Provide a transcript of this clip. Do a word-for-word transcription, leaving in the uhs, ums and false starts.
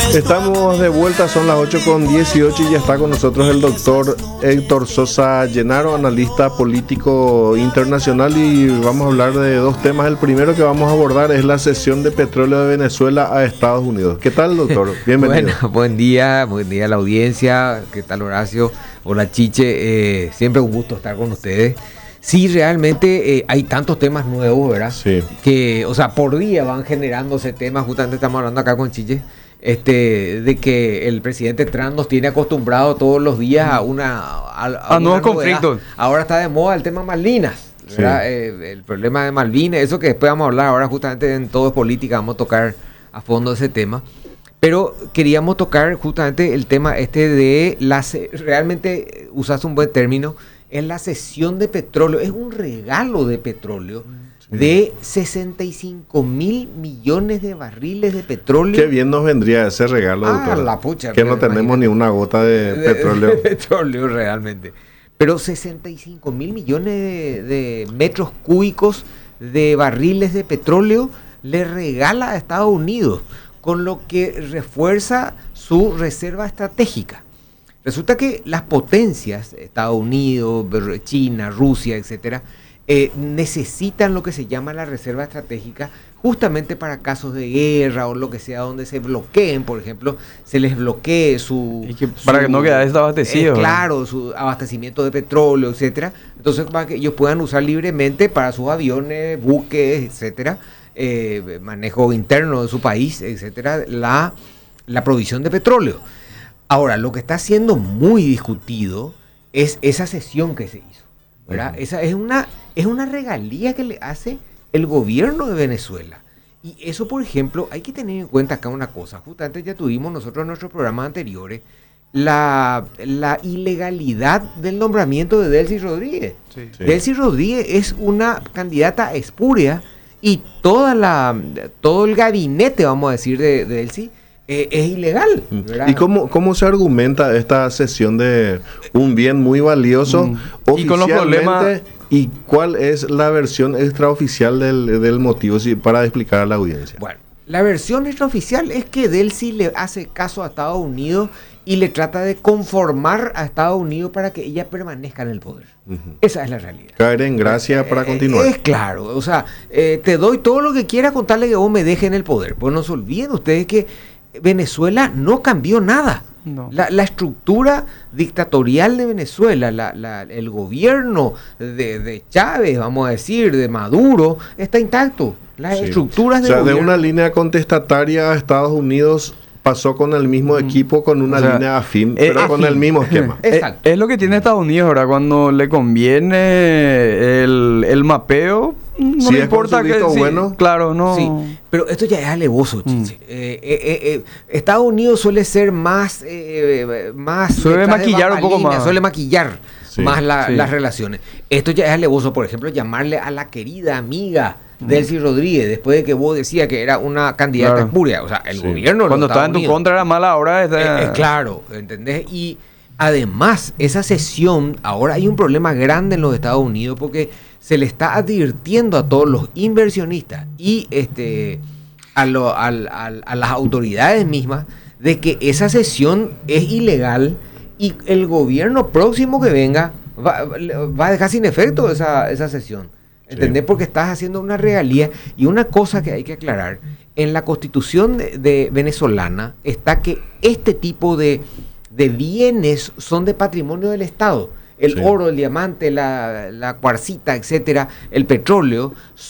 Estamos de vuelta, son las ocho con dieciocho y ya está con nosotros el doctor Héctor Sosa Llenaro, analista político internacional, y vamos a hablar de dos temas. El primero que vamos a abordar es la cesión de petróleo de Venezuela a Estados Unidos. ¿Qué tal, doctor? Bienvenido. Bueno, buen día, buen día a la audiencia. ¿Qué tal, Horacio? Hola, Chiche. Eh, siempre un gusto estar con ustedes. Sí, realmente eh, hay tantos temas nuevos, ¿verdad? Sí. Que, o sea, por día van generándose temas. Justamente estamos hablando acá con Chiche, este, de que el presidente Trump nos tiene acostumbrado todos los días a una a, a, a nuevos conflictos. Ahora está de moda el tema Malvinas, ¿verdad? Sí. Eh, el problema de Malvinas, eso que después vamos a hablar. Ahora justamente en Todo es Política vamos a tocar a fondo ese tema. Pero queríamos tocar justamente el tema este de la, realmente usaste un buen término, es la cesión de petróleo. Es un regalo de petróleo, sí, de sesenta y cinco mil millones de barriles de petróleo. Qué bien nos vendría ese regalo, ah, doctor. La pucha, que no tenemos imagínate. Ni una gota de, de petróleo. De petróleo realmente. Pero sesenta y cinco mil millones de, de metros cúbicos de barriles de petróleo le regala a Estados Unidos, con lo que refuerza su reserva estratégica. Resulta que las potencias, Estados Unidos, China, Rusia, etcétera, eh, necesitan lo que se llama la reserva estratégica justamente para casos de guerra o lo que sea, donde se bloqueen, por ejemplo, se les bloquee su... Y que para su, que no quede desabastecido. Eh, claro, su abastecimiento de petróleo, etcétera. Entonces, para que ellos puedan usar libremente para sus aviones, buques, etcétera, eh, manejo interno de su país, etcétera, la, la provisión de petróleo. Ahora, lo que está siendo muy discutido es esa cesión que se hizo, ¿verdad? Uh-huh. Esa es una, es una regalía que le hace el gobierno de Venezuela. Y eso, por ejemplo, hay que tener en cuenta acá una cosa. Justamente ya tuvimos nosotros en nuestros programas anteriores la, la ilegalidad del nombramiento de Delcy Rodríguez. Sí, sí. Delcy Rodríguez es una candidata espuria y toda la, todo el gabinete, vamos a decir, de, de Delcy, Eh, es ilegal, ¿verdad? ¿Y cómo, cómo se argumenta esta cesión de un bien muy valioso mm. oficialmente? Y con los problemas... ¿Y cuál es la versión extraoficial del, del motivo, si, para explicar a la audiencia? Bueno, la versión extraoficial es que Delcy le hace caso a Estados Unidos y le trata de conformar a Estados Unidos para que ella permanezca en el poder. Uh-huh. Esa es la realidad. Caer en gracia eh, para continuar. Es claro, o sea, eh, te doy todo lo que quiera con tal de que vos me dejes en el poder. Pues no se olviden ustedes que Venezuela no cambió nada. No. La, la estructura dictatorial de Venezuela, la, la, el gobierno de, de Chávez, vamos a decir, de Maduro, está intacto. Las sí. estructuras de, o sea, gobierno... de una línea contestataria a Estados Unidos pasó con el mismo equipo, con una o sea, línea afín, eh, pero afín. Con el mismo esquema. Exacto. Es, es lo que tiene Estados Unidos ahora, cuando le conviene el, el mapeo. No si le importa que sí, bueno, claro, no. Sí, pero esto ya es alevoso, Chiche. Mm. Eh, eh, eh, Estados Unidos suele ser más, eh, más suele maquillar un poco más, suele maquillar sí, más la, sí. las relaciones. Esto ya es alevoso, por ejemplo, llamarle a la querida amiga mm. Delcy Rodríguez después de que vos decías que era una candidata claro. espuria, o sea, el sí. gobierno. Cuando estaba en tu contra era mala hora. Está... Eh, eh, claro, ¿entendés? Y además esa sesión, ahora hay un problema grande en los Estados Unidos porque se le está advirtiendo a todos los inversionistas y este a, lo, a, a, a las autoridades mismas de que esa sesión es ilegal y el gobierno próximo que venga va, va a dejar sin efecto esa, esa sesión. ¿Entendés? Sí. Porque estás haciendo una regalía. Y una cosa que hay que aclarar, en la constitución de, de venezolana está que este tipo de, de bienes son de patrimonio del Estado. El sí. oro, el diamante, la, la cuarcita, etcétera, el petróleo,